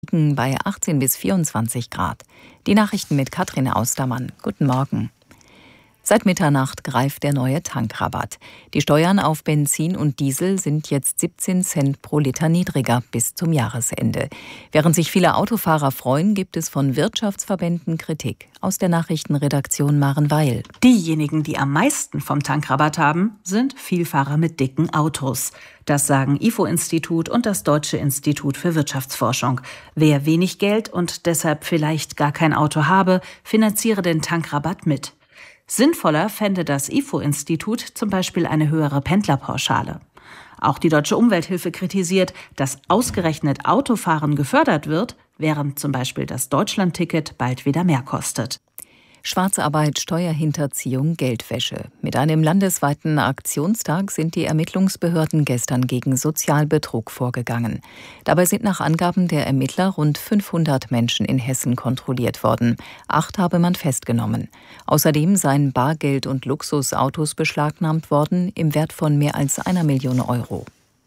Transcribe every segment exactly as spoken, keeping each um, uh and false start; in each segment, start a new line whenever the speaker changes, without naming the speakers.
Regen bei achtzehn bis vierundzwanzig Grad. Die Nachrichten mit Katrin Austermann. Guten Morgen. Seit Mitternacht greift der neue Tankrabatt. Die Steuern auf Benzin und Diesel sind jetzt siebzehn Cent pro Liter niedriger bis zum Jahresende. Während sich viele Autofahrer freuen, gibt es von Wirtschaftsverbänden Kritik. Aus der Nachrichtenredaktion Maren Weil.
Diejenigen, die am meisten vom Tankrabatt haben, sind Vielfahrer mit dicken Autos. Das sagen I F O-Institut und das Deutsche Institut für Wirtschaftsforschung. Wer wenig Geld und deshalb vielleicht gar kein Auto habe, finanziere den Tankrabatt mit. Sinnvoller fände das I F O-Institut zum Beispiel eine höhere Pendlerpauschale. Auch die Deutsche Umwelthilfe kritisiert, dass ausgerechnet Autofahren gefördert wird, während zum Beispiel das Deutschlandticket bald wieder mehr kostet.
Schwarzarbeit, Steuerhinterziehung, Geldwäsche. Mit einem landesweiten Aktionstag sind die Ermittlungsbehörden gestern gegen Sozialbetrug vorgegangen. Dabei sind nach Angaben der Ermittler rund fünfhundert Menschen in Hessen kontrolliert worden. Acht habe man festgenommen. Außerdem seien Bargeld und Luxusautos beschlagnahmt worden im Wert von mehr als einer Million Euro.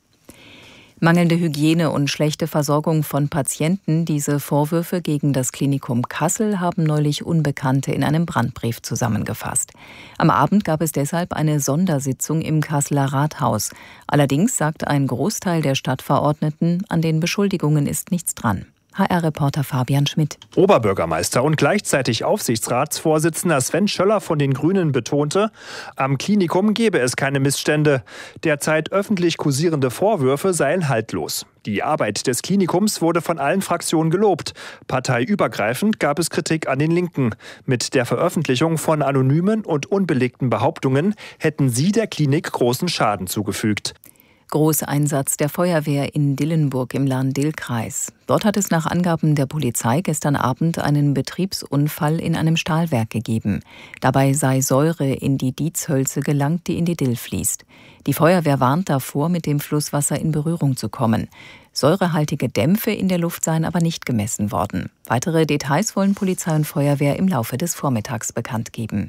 Mangelnde Hygiene und schlechte Versorgung von Patienten, diese Vorwürfe gegen das Klinikum Kassel haben neulich Unbekannte in einem Brandbrief zusammengefasst. Am Abend gab es deshalb eine Sondersitzung im Kasseler Rathaus. Allerdings sagt ein Großteil der Stadtverordneten, an den Beschuldigungen ist nichts dran. H R-Reporter Fabian Schmidt.
Oberbürgermeister und gleichzeitig Aufsichtsratsvorsitzender Sven Schöller von den Grünen betonte, am Klinikum gebe es keine Missstände. Derzeit öffentlich kursierende Vorwürfe seien haltlos. Die Arbeit des Klinikums wurde von allen Fraktionen gelobt. Parteiübergreifend gab es Kritik an den Linken. Mit der Veröffentlichung von anonymen und unbelegten Behauptungen hätten sie der Klinik großen Schaden zugefügt.
Großeinsatz der Feuerwehr in Dillenburg im Lahn-Dill-Kreis. Dort hat es nach Angaben der Polizei gestern Abend einen Betriebsunfall in einem Stahlwerk gegeben. Dabei sei Säure in die Dietzhölze gelangt, die in die Dill fließt. Die Feuerwehr warnt davor, mit dem Flusswasser in Berührung zu kommen. Säurehaltige Dämpfe in der Luft seien aber nicht gemessen worden. Weitere Details wollen Polizei und Feuerwehr im Laufe des Vormittags bekannt geben.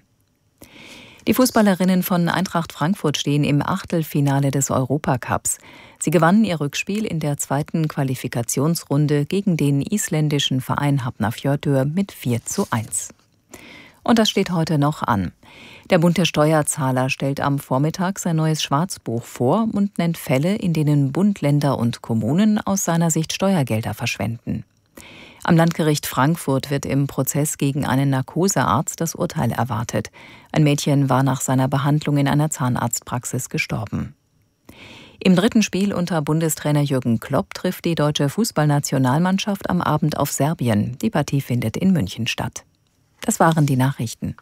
Die Fußballerinnen von Eintracht Frankfurt stehen im Achtelfinale des Europacups. Sie gewannen ihr Rückspiel in der zweiten Qualifikationsrunde gegen den isländischen Verein Hafnarfjörður mit vier zu eins. Und das steht heute noch an. Der Bund der Steuerzahler stellt am Vormittag sein neues Schwarzbuch vor und nennt Fälle, in denen Bund, Länder und Kommunen aus seiner Sicht Steuergelder verschwenden. Am Landgericht Frankfurt wird im Prozess gegen einen Narkosearzt das Urteil erwartet. Ein Mädchen war nach seiner Behandlung in einer Zahnarztpraxis gestorben. Im dritten Spiel unter Bundestrainer Jürgen Klopp trifft die deutsche Fußballnationalmannschaft am Abend auf Serbien. Die Partie findet in München statt. Das waren die Nachrichten.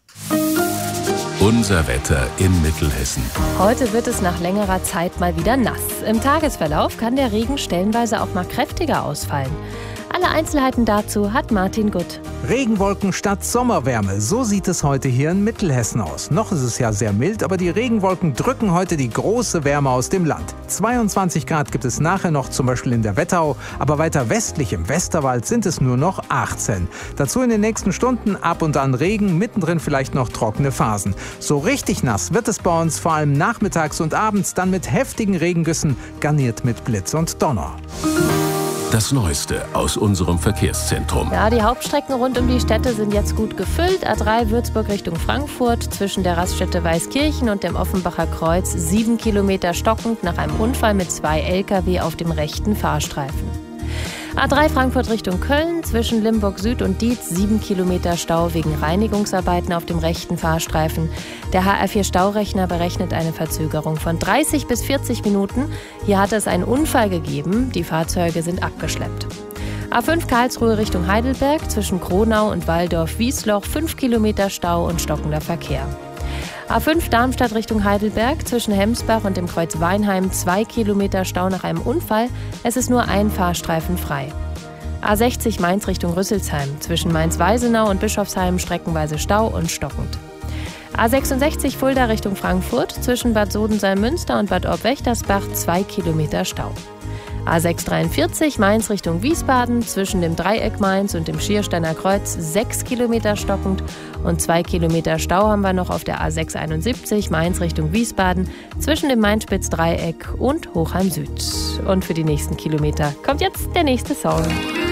Unser Wetter in Mittelhessen.
Heute wird es nach längerer Zeit mal wieder nass. Im Tagesverlauf kann der Regen stellenweise auch mal kräftiger ausfallen. Alle Einzelheiten dazu hat Martin Gutt.
Regenwolken statt Sommerwärme, so sieht es heute hier in Mittelhessen aus. Noch ist es ja sehr mild, aber die Regenwolken drücken heute die große Wärme aus dem Land. zweiundzwanzig Grad gibt es nachher noch, zum Beispiel in der Wetterau, aber weiter westlich im Westerwald sind es nur noch achtzehn. Dazu in den nächsten Stunden ab und an Regen, mittendrin vielleicht noch trockene Phasen. So richtig nass wird es bei uns vor allem nachmittags und abends, dann mit heftigen Regengüssen, garniert mit Blitz und Donner.
Das Neueste aus unserem Verkehrszentrum.
Ja, die Hauptstrecken rund um die Städte sind jetzt gut gefüllt. A drei Würzburg Richtung Frankfurt, zwischen der Raststätte Weißkirchen und dem Offenbacher Kreuz, sieben Kilometer stockend nach einem Unfall mit zwei L K W auf dem rechten Fahrstreifen. A drei Frankfurt Richtung Köln, zwischen Limburg Süd und Dietz, sieben Kilometer Stau wegen Reinigungsarbeiten auf dem rechten Fahrstreifen. Der H R vier Staurechner berechnet eine Verzögerung von dreißig bis vierzig Minuten. Hier hat es einen Unfall gegeben, die Fahrzeuge sind abgeschleppt. A fünf Karlsruhe Richtung Heidelberg, zwischen Kronau und Walldorf-Wiesloch, fünf Kilometer Stau und stockender Verkehr. A fünf Darmstadt Richtung Heidelberg, zwischen Hemsbach und dem Kreuz Weinheim, zwei Kilometer Stau nach einem Unfall. Es ist nur ein Fahrstreifen frei. A sechzig Mainz Richtung Rüsselsheim, zwischen Mainz-Weisenau und Bischofsheim streckenweise Stau und stockend. A sechsundsechzig Fulda Richtung Frankfurt, zwischen Bad Sodensalm-Münster und Bad Orb-Wächtersbach, zwei Kilometer Stau. A sechshundertdreiundvierzig Mainz Richtung Wiesbaden, zwischen dem Dreieck Mainz und dem Schiersteiner Kreuz, sechs Kilometer stockend und zwei Kilometer Stau haben wir noch auf der A sechshunderteinundsiebzig Mainz Richtung Wiesbaden, zwischen dem Main-Spitz-Dreieck und Hochheim Süd. Und für die nächsten Kilometer kommt jetzt der nächste Song.